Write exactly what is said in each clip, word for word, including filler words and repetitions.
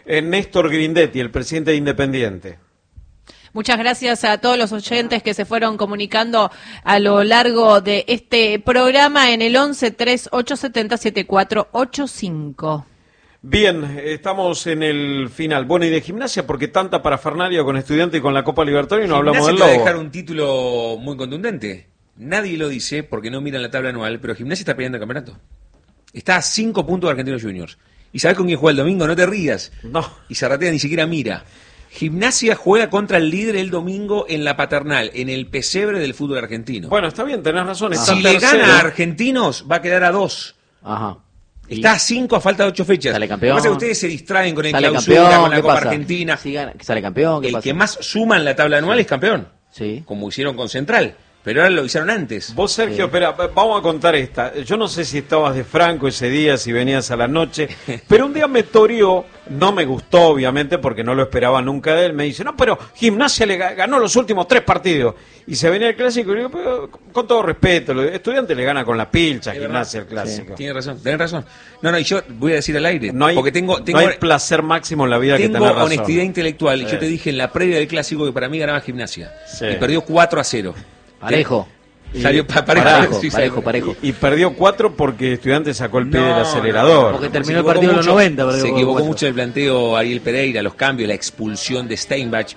eh, Néstor Grindetti, el presidente de Independiente. Muchas gracias a todos los oyentes que se fueron comunicando a lo largo de este programa en el once tres ocho siete cero siete cuatro ocho cinco. Bien, estamos en el final. Bueno, y de Gimnasia, porque tanta parafernalia con Estudiantes y con la Copa Libertadores y no hablamos del Gimnasia te va a Lobo. dejar un título muy contundente. Nadie lo dice porque no miran la tabla anual, pero Gimnasia está peleando el campeonato. Está a cinco puntos de Argentinos Juniors. ¿Y sabes con quién juega el domingo? No te rías. No. Y Zarratea ni siquiera mira. Gimnasia juega contra el líder el domingo en la Paternal, en el pesebre del fútbol argentino. Bueno, está bien, tenés razón. Está Si le tercero. gana a Argentinos, va a quedar a dos. Ajá. Está a cinco a falta de ocho fechas. Sale campeón. Lo que pasa es que ustedes se distraen con el Sale clausura, campeón, con la ¿qué Copa pasa? Argentina. Si gana- sale campeón, ¿qué El pasa? que más suma en la tabla anual es campeón. Sí. Como hicieron con Central. Pero ahora lo hicieron antes. Vos, Sergio, Sí. espera, vamos a contar esta. Yo no sé si estabas de Franco ese día, si venías a la noche, pero un día me toreó, no me gustó, obviamente, porque no lo esperaba nunca de él. Me dice, no, pero Gimnasia le ga- ganó los últimos tres partidos. Y se venía el clásico, y digo, pero, con todo respeto, el estudiante le gana con la pilcha, Es Gimnasia el verdad. clásico. Tiene razón, tenés razón. No, no, y yo voy a decir al aire. No hay, porque tengo, tengo, no hay placer máximo en la vida que tengo tener razón. honestidad intelectual. Y Sí. yo te dije en la previa del clásico que para mí ganaba Gimnasia. Sí. Y perdió cuatro a cero. Parejo. Y- Salió pa- parejo, Parejo, sí, parejo, salió. parejo. Y perdió cuatro porque Estudiante sacó el pie No, del no, acelerador. porque Se terminó el equivocó partido en los mucho, noventa. perdió Se por equivocó cuatro. mucho el planteo Ariel Pereira, los cambios, la expulsión de Steinbach.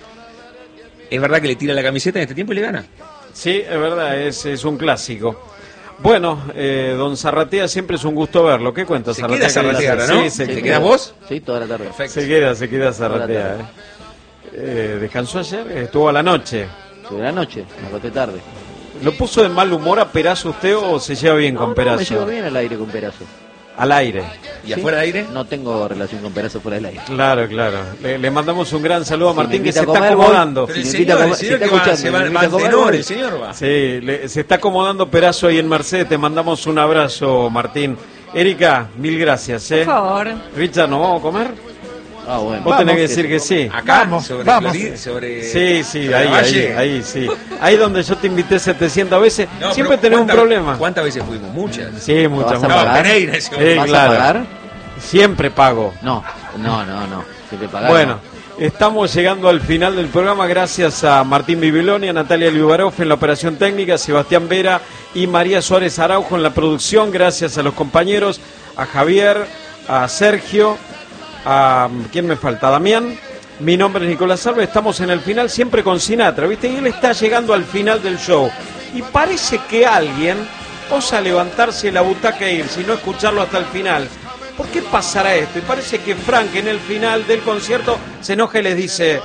Es verdad que le tira la camiseta en este tiempo y le gana. Sí, es verdad, es, es un clásico. Bueno, eh, don Zarratea, siempre es un gusto verlo. ¿Qué cuenta Se Zarratea? queda Zarratea Sí, ahora, ¿no? Sí, se ¿Te queda. quedas vos? Sí, toda la tarde. Perfecto. Se queda, se queda Toda la Zarratea. tarde. Eh. Eh, ¿Descansó ayer? Estuvo a la noche. De la noche, me acosté tarde. ¿Lo puso de mal humor a Perazo usted o se lleva bien No, con no, Perazo? me llevo bien al aire con Perazo. Al aire. ¿Y ¿Sí? afuera de aire? No tengo relación con Perazo fuera del aire. Claro, claro. Le, le mandamos un gran saludo a Si me Martín, que invita se a está comer, voy. acomodando. Pero Si el me invita a señor, comer- el si señor está que va, escuchando, se va, me va invita a al comer, tenor, voy. el señor va. Sí, le- se está acomodando Perazo ahí en Mercedes. Te mandamos un abrazo, Martín. Erika, mil gracias. ¿eh? Por favor. Richard, ¿nos vamos a comer? Ah, bueno. Vos tenés que decir que sí. Acá, Vamos, sobre vamos. Florida, sobre... Sí, sí, sobre ahí, ahí, Valle. ahí, sí. Ahí donde yo te invité setecientas veces, No, siempre pero tenés un ¿cuántas- problema. ¿Cuántas veces fuimos? Muchas. Sí, muchas, ¿Vas a No, muchas. pagar? Pereira ese Sí, hombre. ¿Vas claro. a pagar? Siempre pago. No, no, no, no. Siempre pagar. Bueno, no. estamos llegando al final del programa. Gracias a Martín Bibiloni, a Natalia Liubarov en la operación técnica, Sebastián Vera y María Suárez Araujo en la producción. Gracias a los compañeros, a Javier, a Sergio, a... ¿quién me falta? A Damián. Mi nombre es Nicolás Salve. Estamos en el final siempre con Sinatra, ¿viste? Y él está llegando al final del show. Y parece que alguien osa levantarse de la butaca e irse y no escucharlo hasta el final. ¿Por qué pasará esto? Y parece que Frank en el final del concierto se enoja y les dice...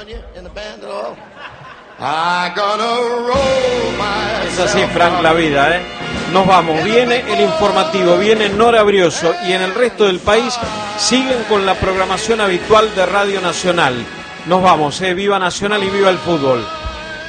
Es así, Frank, la vida, ¿eh? Nos vamos. Viene el informativo, viene Nora Brioso y en el resto del país siguen con la programación habitual de Radio Nacional. Nos vamos, ¿eh? Viva Nacional y viva el fútbol.